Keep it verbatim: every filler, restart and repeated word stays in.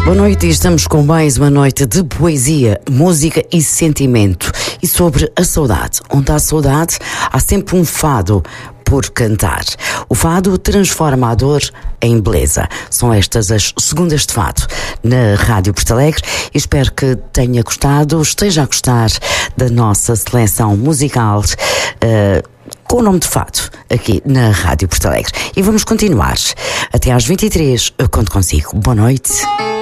Boa noite e estamos com mais uma noite de poesia, música e sentimento. E sobre a saudade. Onde há saudade, há sempre um fado por cantar. O fado transforma a dor em beleza. São estas as segundas de fado na Rádio Porto Alegre. Espero que tenha gostado, esteja a gostar da nossa seleção musical uh, com o nome de fado aqui na Rádio Porto Alegre. E vamos continuar. Até às vinte e três eu conto consigo. Boa noite.